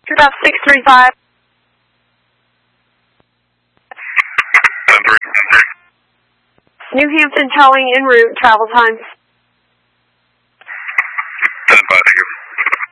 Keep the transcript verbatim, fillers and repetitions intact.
About six three five. New Hampton towing en route, travel time.